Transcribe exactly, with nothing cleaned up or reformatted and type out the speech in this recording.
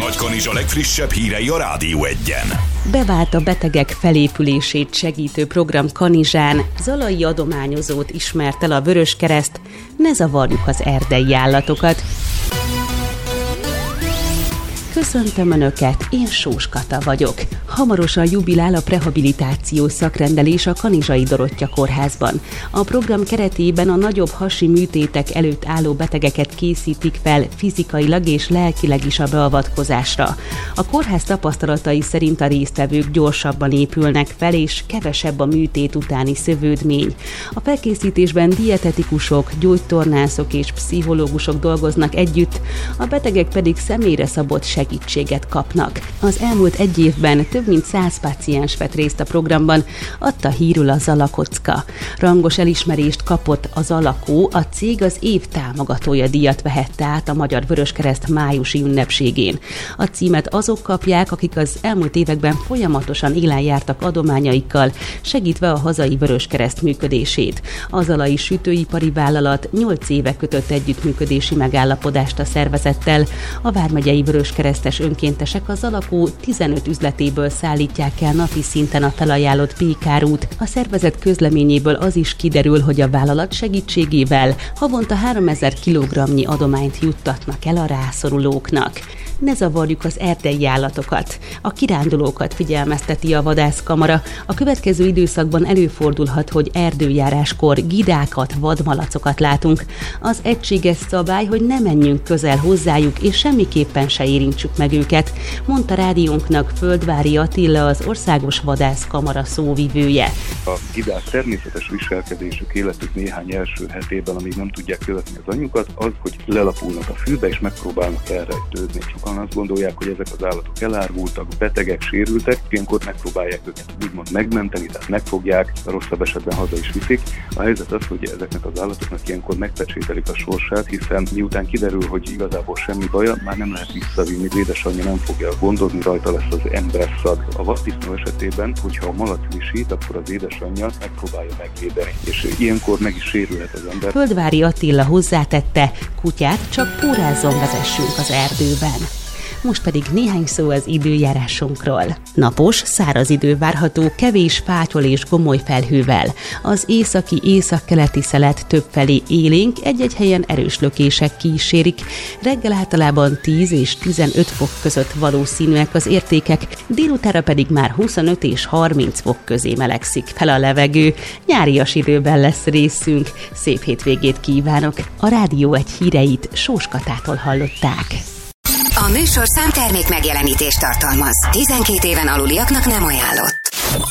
Nagykanizsa legfrissebb hírei a Rádió Egyen. Bevált a betegek felépülését segítő program Kanizsán, zalai adományozót ismert el a Vöröskereszt, ne zavarjuk az erdei állatokat. Köszöntöm Önöket, én Sós Kata vagyok. Hamarosan jubilál a prehabilitációs szakrendelés a Kanizsai Dorottya Kórházban. A program keretében a nagyobb hasi műtétek előtt álló betegeket készítik fel fizikailag és lelkileg is a beavatkozásra. A kórház tapasztalatai szerint a résztvevők gyorsabban épülnek fel, és kevesebb a műtét utáni szövődmény. A felkészítésben dietetikusok, gyógytornászok és pszichológusok dolgoznak együtt, a betegek pedig személyre szabott segítséget kapnak. Az elmúlt egy évben több mint száz páciens vett részt a programban, adta hírül a Zalakocka. Rangos elismerést kapott a Zalakó, a cég az év támogatója díjat vehette át a Magyar Vöröskereszt májusi ünnepségén. A címet azok kapják, akik az elmúlt években folyamatosan élen jártak adományaikkal, segítve a hazai Vöröskereszt működését. A zalai sütőipari vállalat nyolc éve kötött együttműködési megállapodást a szervezettel. A vármegyei vöröskeresztes önkéntesek a Zalakó tizenöt üzletéből szállítják el napi szinten a felajánlott pékárút. A szervezet közleményéből az is kiderül, hogy a vállalat segítségével havonta háromezer kilogramnyi adományt juttatnak el a rászorulóknak. Ne zavarjuk az erdei állatokat. A kirándulókat figyelmezteti a vadászkamara. A következő időszakban előfordulhat, hogy erdőjáráskor gidákat, vadmalacokat látunk. Az egységes szabály, hogy ne menjünk közel hozzájuk, és semmiképpen se érintsük meg őket, mondta rádiónknak Földvári Attila, az Országos Vadászkamara szóvivője. A gidák természetes viselkedésük életük néhány első hetében, amíg nem tudják követni az anyjukat, az, hogy lelapulnak a fűbe és megpróbálnak elrejtőzni. Sokan azt gondolják, hogy ezek az állatok elárvultak, betegek, sérültek, ilyenkor megpróbálják őket úgymond megmenteni, tehát megfogják, rosszabb esetben haza is viszik. A helyzet az, hogy ezeknek az állatoknak ilyenkor megpecsételik a sorsát, hiszen miután kiderül, hogy igazából semmi baja, már nem lehet visszavinni, az édesanyja nem fogja gondozni, rajta lesz az emberszag. A vaddisznó esetében, hogyha a malac visít, akkor az édesanyja megpróbálja megvédeni, és ilyenkor meg is sérülhet az ember. Földvári Attila hozzátette, kutyát csak pórázzon vezessünk az erdőben. Most pedig néhány szó az időjárásunkról. Napos, száraz idő várható, kevés fátyol és gomoly felhővel. Az északi északkeleti szelet többfelé élénk, egy-egy helyen erős lökések kísérik. Reggel általában tíz és tizenöt fok között valószínűek az értékek, délutánra pedig már huszonöt és harminc fok közé melegszik fel a levegő. Nyárias időben lesz részünk. Szép hétvégét kívánok! A Rádió Egy híreit Sós Katától hallották. A műsorszám termék megjelenítést tartalmaz. tizenkét éven aluliaknak nem ajánlott.